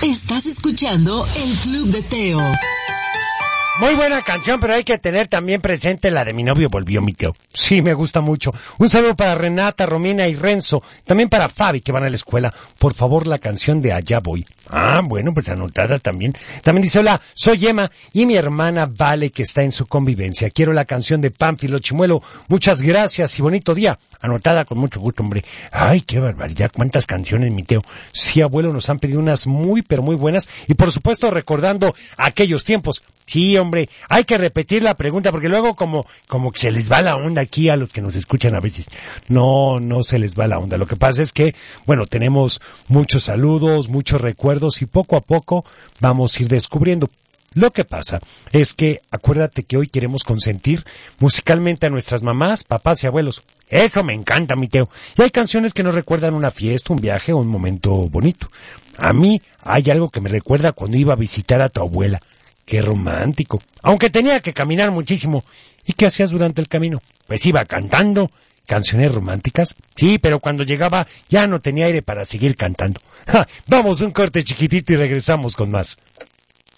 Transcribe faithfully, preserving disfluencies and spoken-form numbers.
Estás escuchando el Club de Teo. Muy buena canción, pero hay que tener también presente la de Mi novio volvió, mi Teo. Sí, me gusta mucho. Un saludo para Renata, Romina y Renzo. También para Fabi, que van a la escuela. Por favor, la canción de Allá voy. Ah, bueno, pues anotada también. También dice, hola, soy Emma y mi hermana Vale, que está en su convivencia. Quiero la canción de Pánfilo Chimuelo. Muchas gracias y bonito día. Anotada con mucho gusto, hombre. Ay, qué barbaridad, cuántas canciones, mi Teo. Sí, abuelo, nos han pedido unas muy, pero muy buenas. Y por supuesto, recordando aquellos tiempos. Sí, hombre, hay que repetir la pregunta porque luego como como que se les va la onda aquí a los que nos escuchan a veces. No, no se les va la onda. Lo que pasa es que, bueno, tenemos muchos saludos, muchos recuerdos y poco a poco vamos a ir descubriendo. Lo que pasa es que acuérdate que hoy queremos consentir musicalmente a nuestras mamás, papás y abuelos. Eso me encanta, mi Teo. Y hay canciones que nos recuerdan una fiesta, un viaje o un momento bonito. A mí hay algo que me recuerda cuando iba a visitar a tu abuela. Qué romántico. Aunque tenía que caminar muchísimo. ¿Y qué hacías durante el camino? Pues iba cantando canciones románticas. Sí, pero cuando llegaba ya no tenía aire para seguir cantando. ¡Ja! Vamos un corte chiquitito y regresamos con más.